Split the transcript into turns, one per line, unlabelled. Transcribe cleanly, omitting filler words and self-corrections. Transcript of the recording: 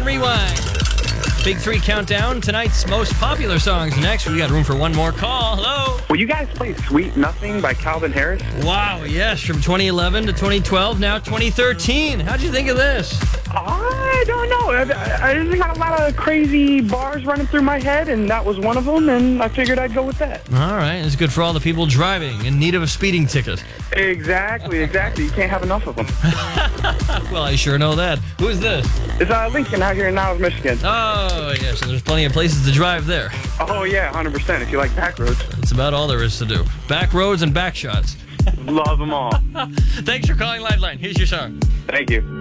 and rewind. Big 3 countdown. Tonight's most popular songs next. We got room for one more call. Hello.
Will you guys play Sweet Nothing by Calvin Harris?
Wow, yes, from 2011 to 2012, now 2013. How'd you think of this?
I don't know. I just got a lot of crazy bars running through my head, and that was one of them, and I figured I'd go with that.
All right, it's good for all the people driving in need of a speeding ticket.
Exactly. You can't have enough of them.
Well, I sure know that. Who's this?
It's Lincoln out here in Niles, Michigan.
Oh, yes, so there's plenty of places to drive there.
Oh, yeah, 100% if you like back roads.
That's about all there is to do. Back roads and back shots.
Love them all.
Thanks for calling Lifeline. Here's your song.
Thank you.